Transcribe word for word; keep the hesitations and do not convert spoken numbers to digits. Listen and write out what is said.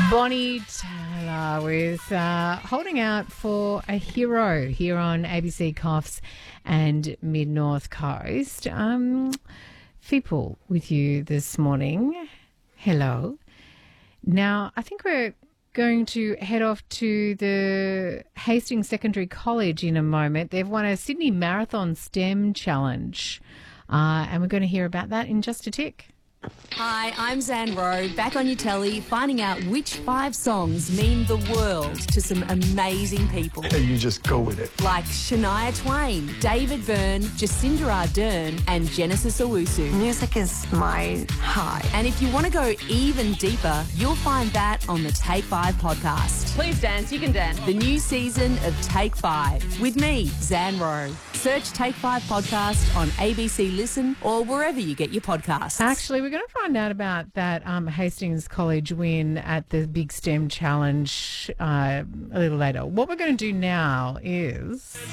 Bonnie Tyler with uh, Holding Out for a Hero here on A B C Coffs and Mid-North Coast. Um, People with you this morning. Hello. Now, I think we're going to head off to the Hastings Secondary College in a moment. They've won a Sydney Marathon STEM Challenge, uh, and we're going to hear about that in just a tick. Hi, I'm Zan Rowe, back on your telly, finding out which five songs mean the world to some amazing people. You just go with it. Like Shania Twain, David Byrne, Jacinda Ardern and Genesis Owusu. Music is my high. And if you want to go even deeper, you'll find that on the Take Five podcast. Please dance, you can dance. The new season of Take Five with me, Zan Rowe. Search Take Five podcast on A B C Listen or wherever you get your podcasts. Actually, we're going to find out about that um, Hastings College win at the Big STEM Challenge uh, a little later. What we're going to do now is...